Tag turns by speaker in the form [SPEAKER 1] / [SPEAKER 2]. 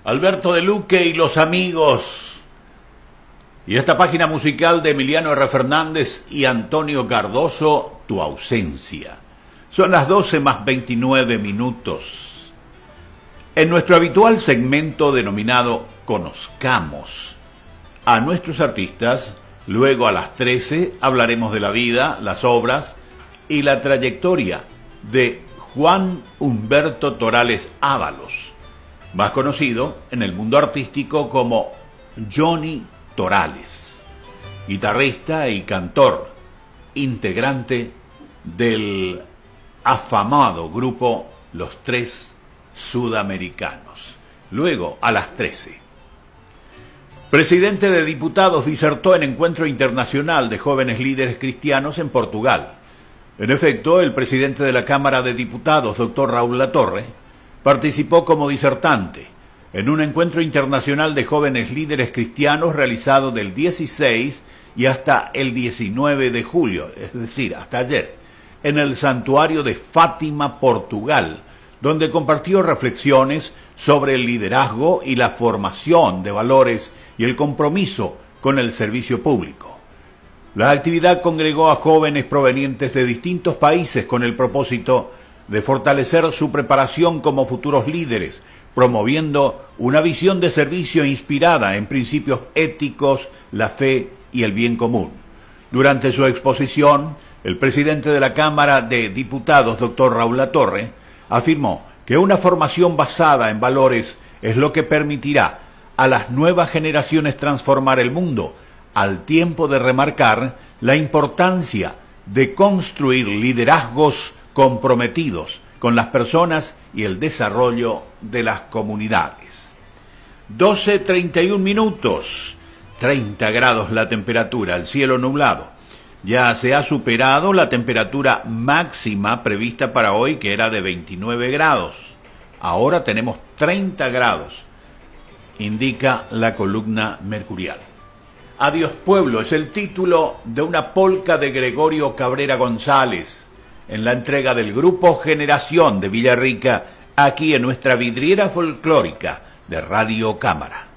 [SPEAKER 1] Alberto de Luque y los amigos. Y esta página musical de Emiliano R. Fernández y Antonio Cardoso, Tu ausencia. Son las 12 más 29 minutos. En nuestro habitual segmento denominado Conozcamos a nuestros artistas, luego a las 13 hablaremos de la vida, las obras y la trayectoria de Juan Humberto Torales Ábalos, más conocido en el mundo artístico como Johnny Torales, guitarrista y cantor, integrante del afamado grupo Los Tres Sudamericanos. Luego, a las 13. Presidente de Diputados disertó en Encuentro Internacional de Jóvenes Líderes Cristianos en Portugal. En efecto, el presidente de la Cámara de Diputados, doctor Raúl Latorre, participó como disertante en un encuentro internacional de jóvenes líderes cristianos realizado del 16 y hasta el 19 de julio, es decir, hasta ayer, en el santuario de Fátima, Portugal, donde compartió reflexiones sobre el liderazgo y la formación de valores y el compromiso con el servicio público. La actividad congregó a jóvenes provenientes de distintos países con el propósito de fortalecer su preparación como futuros líderes, promoviendo una visión de servicio inspirada en principios éticos, la fe y el bien común. Durante su exposición, el presidente de la Cámara de Diputados, doctor Raúl Latorre, afirmó que una formación basada en valores es lo que permitirá a las nuevas generaciones transformar el mundo, al tiempo de remarcar la importancia de construir liderazgos comprometidos con las personas y el desarrollo de las comunidades. 12:31 minutos, 30 grados la temperatura, el cielo nublado. Ya se ha superado la temperatura máxima prevista para hoy, que era de 29 grados. Ahora tenemos 30 grados, indica la columna mercurial. Adiós Pueblo es el título de una polca de Gregorio Cabrera González en la entrega del grupo Generación de Villarrica, aquí en nuestra vidriera folclórica de Radio Cámara.